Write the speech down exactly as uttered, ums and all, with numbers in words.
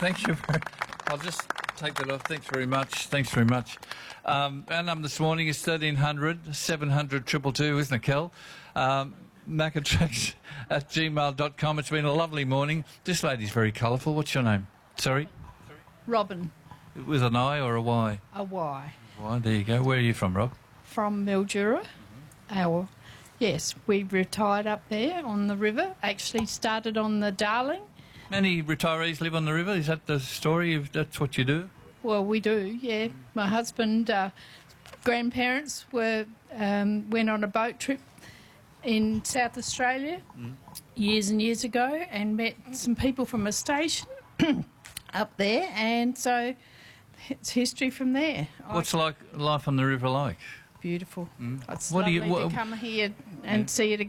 Thank you. Very, I'll just take that off. Thanks very much. Thanks very much. Um, our number this morning is thirteen hundred, seven hundred, two two two, isn't it, Kel? Um, Macatrax at gmail dot com. It's been a lovely morning. This lady's very colourful. What's your name? Sorry? Robin. With an I or a Y? A Y. Y, there you go. Where are you from, Rob? From Mildura. Mm-hmm. Our, yes, we retired up there on the river. Actually started on the Darling. Many retirees live on the river. Is that the story? If that's what you do? Well, we do, yeah. My husband, uh, grandparents were um, went on a boat trip in South Australia mm. years and years ago and met some people from a station up there, and so it's history from there. What's I, like life on the river like? Beautiful. Mm. It's what lovely do you, what, to come here and yeah. see it again.